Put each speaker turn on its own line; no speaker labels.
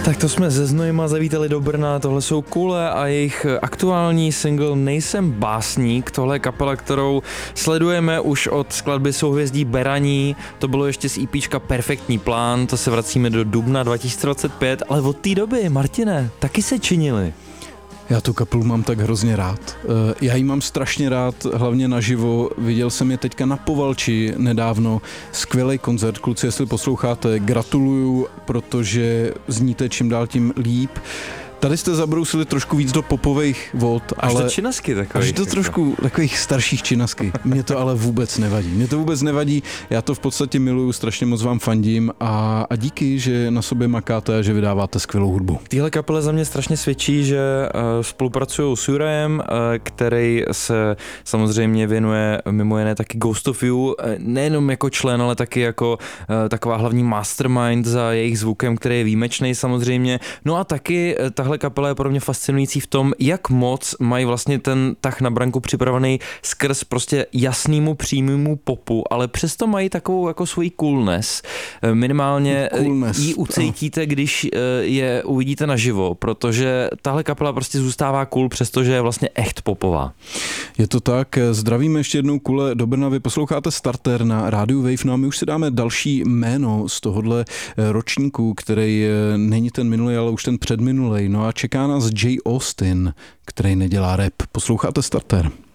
Tak to jsme se Znojma zavítali do Brna, tohle jsou Kule a jejich aktuální single Nejsem básník, tohle je kapela, kterou sledujeme už od skladby Souhvězdí Beraní, to bylo ještě z EPčka Perfektní plán, to se vracíme do dubna 2025, ale od té doby, Martine, taky se činili.
Já tu kapelu mám tak hrozně rád. Já ji mám strašně rád, hlavně naživo. Viděl jsem je teďka na Povalči nedávno. Skvělý koncert, kluci, jestli posloucháte, gratuluju, protože zníte čím dál tím líp. Tady jste zabrousili trošku víc do popových vod,
Až
ale
do činasky takových.
až do trošku takových starších činasky. Mně to ale vůbec nevadí. Já to v podstatě miluju, strašně moc vám fandím a díky, že na sobě makáte a že vydáváte skvělou hudbu.
Téhle kapele za mě strašně svědčí, že spolupracují s Jurajem, který se samozřejmě věnuje mimo jiné taky Ghost of You, nejenom jako člen, ale taky jako taková hlavní mastermind za jejich zvukem, který je výjimečný samozřejmě. No a taky tahle kapela je pro mě fascinující v tom, jak moc mají vlastně ten tah na branku připravený skrz prostě jasnému přímému popu, ale přesto mají takovou jako svoji coolness. Minimálně ji ucítíte, když je uvidíte naživo, protože tahle kapela prostě zůstává cool, přestože je vlastně echt popová.
Je to tak, zdravíme ještě jednou Kule do Brna, vy posloucháte Starter na rádiu Wave, no a my už si dáme další jméno z tohohle ročníku, který není ten minulý, ale už ten předminulej. No a čeká nás Jay Austin, který nedělá rap. Posloucháte Starter.